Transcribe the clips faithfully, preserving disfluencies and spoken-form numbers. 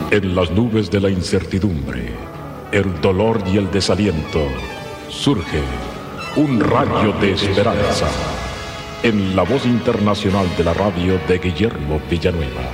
En las nubes de la incertidumbre, el dolor y el desaliento, surge un rayo de esperanza en la voz internacional de la radio de Guillermo Villanueva.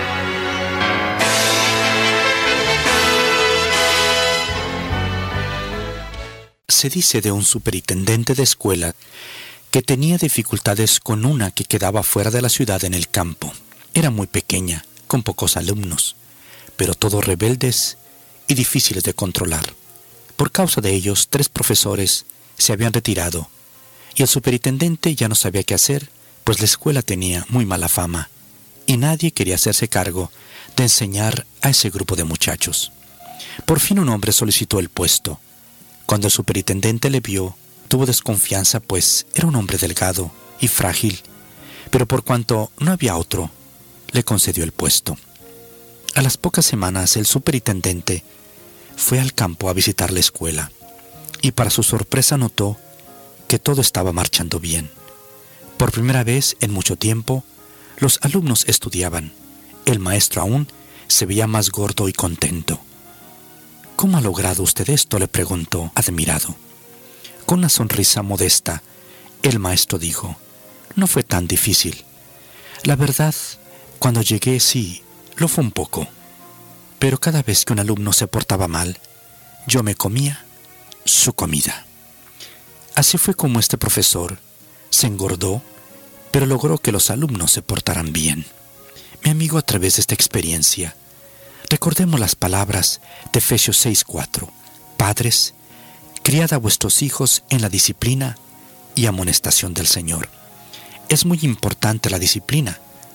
Se dice de un superintendente de escuela que tenía dificultades con una que quedaba fuera de la ciudad en el campo. Era muy pequeña, con pocos alumnos, pero todos rebeldes y difíciles de controlar. Por causa de ellos, tres profesores se habían retirado y el superintendente ya no sabía qué hacer, pues la escuela tenía muy mala fama y nadie quería hacerse cargo de enseñar a ese grupo de muchachos. Por fin un hombre solicitó el puesto. Cuando el superintendente le vio, tuvo desconfianza, pues era un hombre delgado y frágil, pero por cuanto no había otro, le concedió el puesto. A las pocas semanas, el superintendente fue al campo a visitar la escuela y para su sorpresa notó que todo estaba marchando bien. Por primera vez en mucho tiempo, los alumnos estudiaban. El maestro aún se veía más gordo y contento. ¿Cómo ha logrado usted esto?, le preguntó, admirado. Con una sonrisa modesta, el maestro dijo: no fue tan difícil. La verdad, cuando llegué sí, lo fue un poco. Pero cada vez que un alumno se portaba mal, yo me comía su comida. Así fue como este profesor se engordó, pero logró que los alumnos se portaran bien. Mi amigo, a través de esta experiencia, recordemos las palabras de Efesios seis cuatro. Padres, criad a vuestros hijos en la disciplina y amonestación del Señor. Es muy importante la disciplina.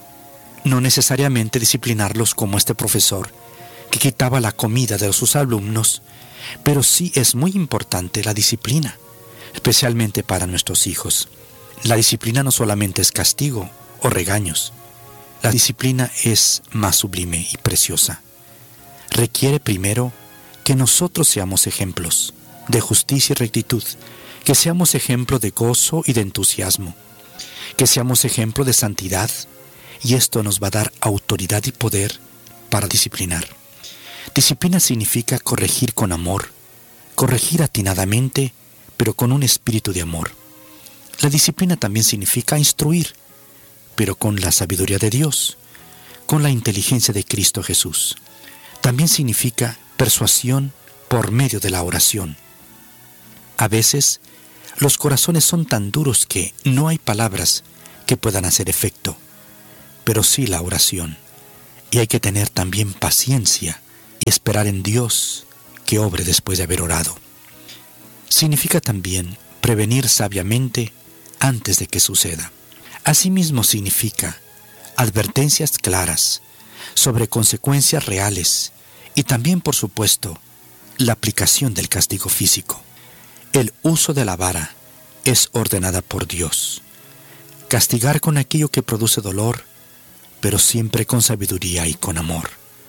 No necesariamente disciplinarlos como este profesor que quitaba la comida de sus alumnos, pero sí es muy importante la disciplina, especialmente para nuestros hijos. La disciplina no solamente es castigo o regaños. La disciplina es más sublime y preciosa. Requiere primero que nosotros seamos ejemplos de justicia y rectitud, que seamos ejemplo de gozo y de entusiasmo, que seamos ejemplo de santidad, y esto nos va a dar autoridad y poder para disciplinar. Disciplina significa corregir con amor, corregir atinadamente, pero con un espíritu de amor. La disciplina también significa instruir, pero con la sabiduría de Dios, con la inteligencia de Cristo Jesús. También significa persuasión por medio de la oración. A veces, los corazones son tan duros que no hay palabras que puedan hacer efecto, pero sí la oración. Y hay que tener también paciencia y esperar en Dios que obre después de haber orado. Significa también prevenir sabiamente antes de que suceda. Asimismo significa advertencias claras sobre consecuencias reales y también, por supuesto, la aplicación del castigo físico. El uso de la vara es ordenada por Dios. Castigar con aquello que produce dolor, pero siempre con sabiduría y con amor.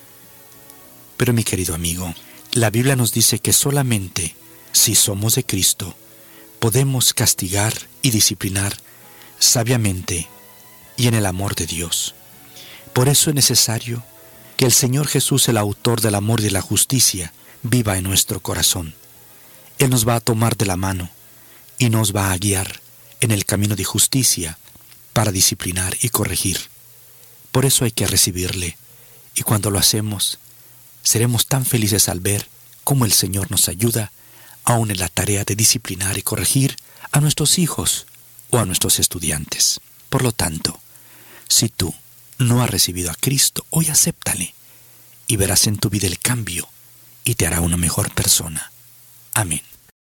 Pero mi querido amigo, la Biblia nos dice que solamente si somos de Cristo, podemos castigar y disciplinar sabiamente y en el amor de Dios. Por eso es necesario que el Señor Jesús, el autor del amor y de la justicia, viva en nuestro corazón. Él nos va a tomar de la mano y nos va a guiar en el camino de justicia para disciplinar y corregir. Por eso hay que recibirle, y cuando lo hacemos, seremos tan felices al ver cómo el Señor nos ayuda aún en la tarea de disciplinar y corregir a nuestros hijos o a nuestros estudiantes. Por lo tanto, si tú no has recibido a Cristo, hoy acéptale y verás en tu vida el cambio y te hará una mejor persona. Amén.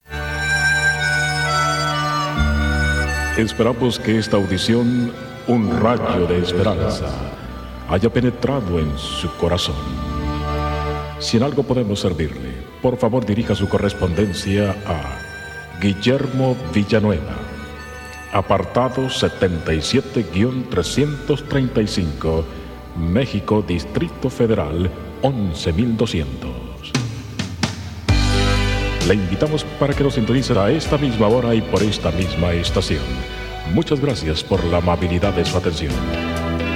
Esperamos que esta audición, un rayo de esperanza, haya penetrado en su corazón. Si en algo podemos servirle, por favor dirija su correspondencia a Guillermo Villanueva, apartado setenta y siete trescientos treinta y cinco, México, Distrito Federal, once mil doscientos. Le invitamos para que nos sintonice a esta misma hora y por esta misma estación. Muchas gracias por la amabilidad de su atención.